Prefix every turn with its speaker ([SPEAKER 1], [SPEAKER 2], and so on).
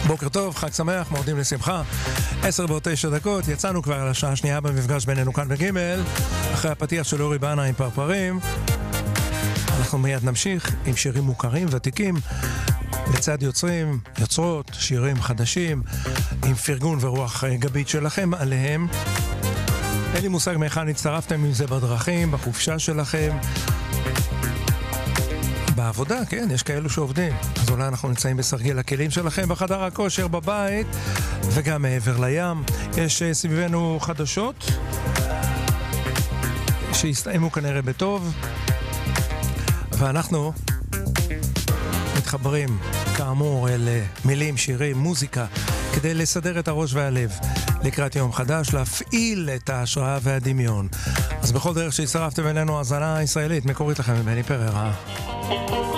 [SPEAKER 1] בוקר טוב, חג שמח, מורדים לשמחה. 10:09, יצאנו כבר על השעה השנייה במפגש בינינו כאן בגימל, אחרי הפתיח של אורי בנה עם פרפרים. אנחנו מיד נמשיך עם שירים מוכרים, ותיקים, לצד יוצרים, יוצרות, שירים חדשים, עם פרגון ורוח גבית שלכם עליהם. אין לי מושג מאיכן הצטרפתם, אם זה בדרכים, בחופשה שלכם, בעבודה, כן, יש כאלו שעובדים. אז אולי אנחנו נמצאים בסרגל הכלים שלכם, בחדר הכושר, בבית, וגם מעבר לים. יש סביבנו חדשות, שהסתיימו כנראה בטוב, ואנחנו מתחברים, כאמור, אל מילים, שירים, מוזיקה, כדי לסדר את הראש והלב לקראת יום חדש, להפעיל את ההשראה והדמיון. אז בכל דרך שהצטרפתם אלינו, האזנה ישראלית מקורית לכם מבני פררה.